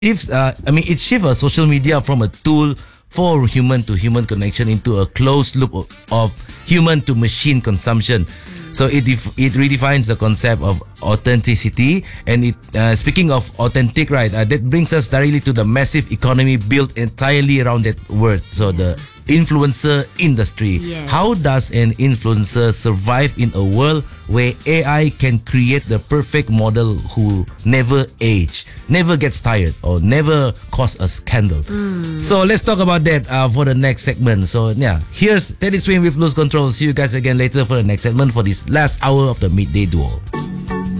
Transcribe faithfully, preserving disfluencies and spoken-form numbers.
shifts. Uh, I mean, it shifts uh, social media from a tool for human to human connection into a closed loop of, of human to machine consumption. So it def- it redefines the concept of authenticity. And it uh, speaking of authentic, right? Uh, that brings us directly to the massive economy built entirely around that word. So the influencer industry. Yes. How does an influencer survive in a world where A I can create the perfect model who never age, never gets tired, or never cause a scandal? So let's talk about that uh, for the next segment. So yeah, here's Teddy Swing with Lose Control. See you guys again later for the next segment for this last hour of the Midday Duo.